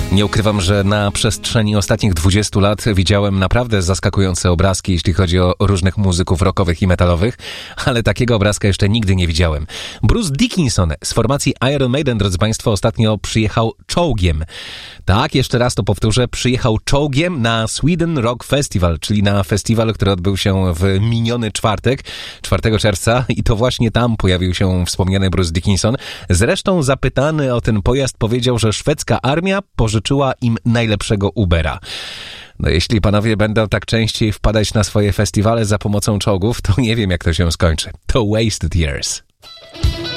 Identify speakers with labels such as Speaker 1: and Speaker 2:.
Speaker 1: Nie ukrywam, że na przestrzeni ostatnich 20 lat widziałem naprawdę zaskakujące obrazki, jeśli chodzi o różnych muzyków rockowych i metalowych, ale takiego obrazka jeszcze nigdy nie widziałem. Bruce Dickinson z formacji Iron Maiden, drodzy Państwo, ostatnio przyjechał czołgiem. Tak, jeszcze raz to powtórzę, przyjechał czołgiem na Sweden Rock Festival, czyli na festiwal, który odbył się w miniony czwartek, 4 czerwca i to właśnie tam pojawił się wspomniany Bruce Dickinson. Zresztą zapytany o ten pojazd powiedział, że szwedzka armia pożyczyła im najlepszego Ubera. No jeśli panowie będą tak częściej wpadać na swoje festiwale za pomocą czołgów, to nie wiem jak to się skończy. To Wasted Years.